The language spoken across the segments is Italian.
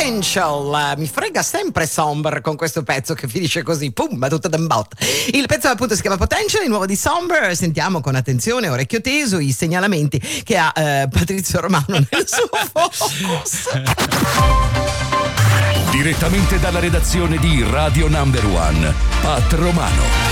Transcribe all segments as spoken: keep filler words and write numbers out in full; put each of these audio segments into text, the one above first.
Potential. Mi frega sempre Somber con questo pezzo che finisce così, pum, battuta da un bot. Il pezzo appunto si chiama Potential, il nuovo di Somber. Sentiamo con attenzione, orecchio teso, i segnalamenti che ha eh, Patrizio Romano nel suo focus. Direttamente dalla redazione di Radio Number One, Pat Romano.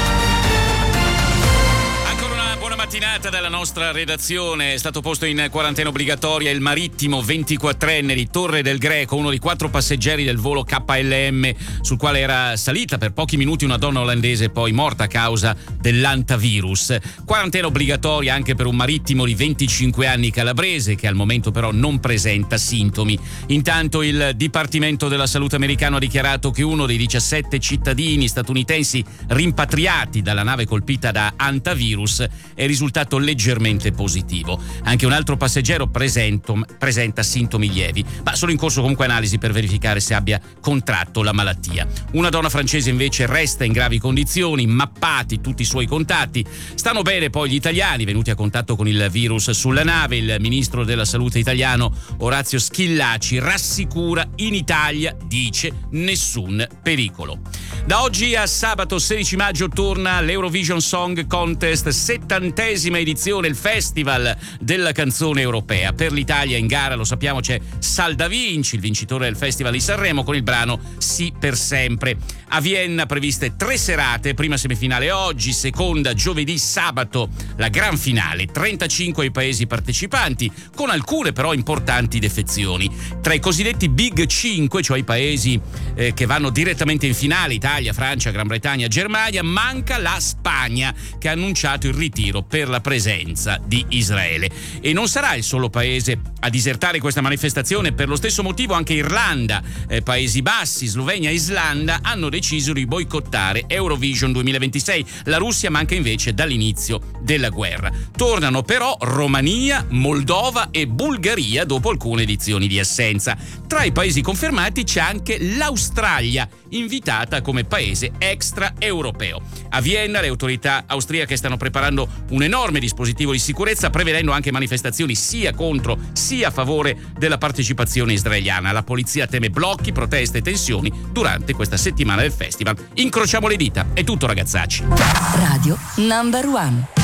Mattinata dalla nostra redazione. È stato posto in quarantena obbligatoria il marittimo ventiquattrenne di Torre del Greco, uno dei quattro passeggeri del volo K L M sul quale era salita per pochi minuti una donna olandese poi morta a causa dell'antavirus. Quarantena obbligatoria anche per un marittimo di venticinque anni calabrese che al momento però non presenta sintomi. Intanto il Dipartimento della Salute americano ha dichiarato che uno dei diciassette cittadini statunitensi rimpatriati dalla nave colpita da antavirus è risultato leggermente positivo. Anche un altro passeggero presento, presenta sintomi lievi, ma sono in corso comunque analisi per verificare se abbia contratto la malattia. Una donna francese invece resta in gravi condizioni, mappati tutti i suoi contatti. Stanno bene poi gli italiani venuti a contatto con il virus sulla nave. Il ministro della salute italiano Orazio Schillaci rassicura: in Italia, dice, nessun pericolo. Da oggi a sabato sedici maggio torna l'Eurovision Song Contest, settantesima edizione, il festival della canzone europea. Per l'Italia in gara, lo sappiamo, c'è Salda Vinci, il vincitore del Festival di Sanremo, con il brano Sì per sempre. A Vienna previste tre serate, prima semifinale oggi, seconda giovedì, sabato la gran finale, trentacinque i paesi partecipanti, con alcune però importanti defezioni. Tra i cosiddetti Big cinque, cioè i paesi eh, che vanno direttamente in finale, Italia, Francia, Gran Bretagna, Germania, manca la Spagna, che ha annunciato il ritiro per la presenza di Israele. E non sarà il solo paese a disertare questa manifestazione. Per lo stesso motivo anche Irlanda, eh, Paesi Bassi, Slovenia e Islanda hanno deciso di boicottare Eurovision duemilaventisei. La Russia manca invece dall'inizio della guerra. Tornano però Romania, Moldova e Bulgaria dopo alcune edizioni di assenza. Tra i paesi confermati c'è anche l'Australia, invitata come paese extraeuropeo. A Vienna le autorità austriache stanno preparando un enorme dispositivo di sicurezza, prevedendo anche manifestazioni sia contro sia a favore della partecipazione israeliana. La polizia teme blocchi, proteste e tensioni durante questa settimana del festival. Incrociamo le dita. È tutto, ragazzacci. Radio Number One.